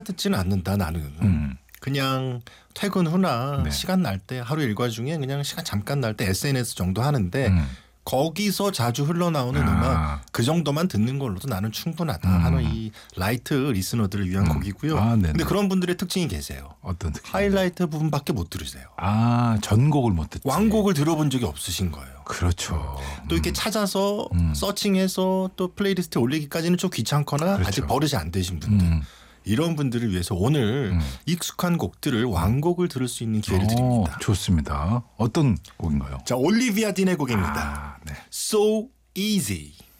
듣지는 않는다 나는. 그냥 퇴근 후나 네. 시간 날 때 하루 일과 중에 그냥 시간 잠깐 날 때 SNS 정도 하는데 거기서 자주 흘러나오는 음악 그 정도만 듣는 걸로도 나는 충분하다 하는 이 라이트 리스너들을 위한 곡이고요. 근데 그런 분들의 특징이 계세요. 어떤 특징? 하이라이트 부분밖에 못 들으세요. 전곡을 못 듣지. 완곡을 들어본 적이 없으신 거예요. 그렇죠. 또 이렇게 찾아서 서칭해서 또 플레이리스트에 올리기까지는 좀 귀찮거나 그렇죠. 아직 버릇이 안 되신 분들. 이런 분들을 위해서 오늘 익숙한 곡들을 완곡을 들을 수 있는 기회를 드립니다. 좋습니다. 어떤 곡인가요? 자, 올리비아 딘의 곡입니다. 네. So Easy.